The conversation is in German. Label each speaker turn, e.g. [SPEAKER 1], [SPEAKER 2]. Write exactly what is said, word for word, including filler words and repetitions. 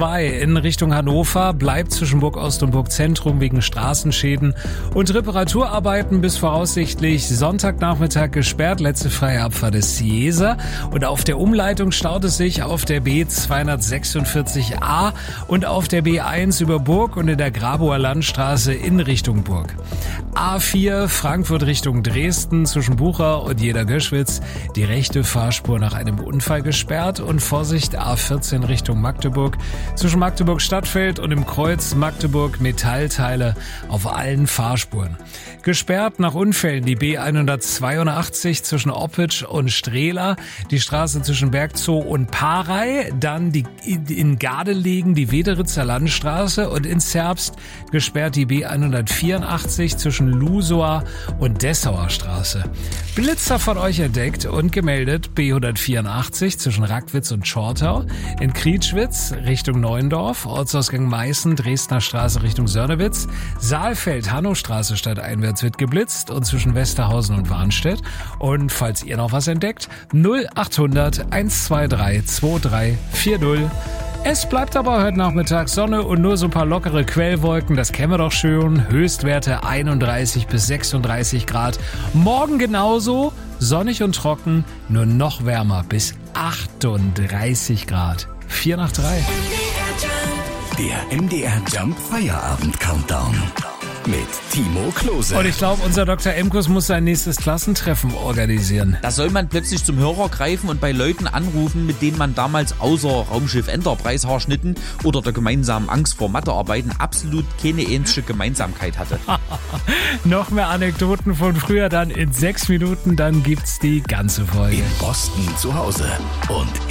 [SPEAKER 1] zwei in Richtung Hannover bleibt zwischen Burg Ost und Burg Zentrum wegen Straßenschäden und Reparaturarbeiten bis voraussichtlich Sonntagnachmittag gesperrt. Letzte freie Abfahrt ist Ciesa. Und auf der Umleitung staut es sich auf der B zweihundertsechsundvierzig a und auf der B eins über Burg und in der Grabower Landstraße in Richtung Burg. A vier Frankfurt Richtung Dresden zwischen Bucher und Jeder-Göschwitz. Die rechte Fahrspur nach einem Unfall gesperrt und Vorsicht A vierzehn Richtung Magdeburg. Zwischen Magdeburg Stadtfeld und im Kreuz Magdeburg Metallteile auf allen Fahrspuren. Gesperrt nach Unfällen die B hundertzweiundachtzig zwischen Oppitsch und Strehla, die Straße zwischen Bergzoo und Parey, dann die in Gardelegen die Wederitzer Landstraße und in Zerbst gesperrt die B hundertvierundachtzig zwischen Lusower und Dessauer Straße. Blitzer von euch entdeckt und gemeldet B hundertvierundachtzig zwischen Rackwitz und Schortau, in Krietschwitz Richtung Neuendorf, Ortsausgang Meißen, Dresdner Straße Richtung Sörnewitz, Saalfeld, Hannostraße stadteinwärts wird geblitzt und zwischen Westerhausen und Warnstedt. Und falls ihr noch was entdeckt, null achthundert hundertzweiundzwanzig drei vier null. Es bleibt aber heute Nachmittag Sonne und nur so ein paar lockere Quellwolken, das kennen wir doch schön. Höchstwerte einunddreißig bis sechsunddreißig Grad. Morgen genauso, sonnig und trocken, nur noch wärmer bis achtunddreißig Grad. Vier nach drei.
[SPEAKER 2] Der M D R Jump Feierabend Countdown mit Timo Klose.
[SPEAKER 1] Und ich glaube, unser Doktor Emkus muss sein nächstes Klassentreffen organisieren.
[SPEAKER 3] Da soll man plötzlich zum Hörer greifen und bei Leuten anrufen, mit denen man damals außer Raumschiff Enterprise Haarschnitten oder der gemeinsamen Angst vor Mathearbeiten absolut keine ähnliche Gemeinsamkeit hatte.
[SPEAKER 1] Noch mehr Anekdoten von früher dann in sechs Minuten, dann gibt's die ganze Folge.
[SPEAKER 2] In Boston zu Hause und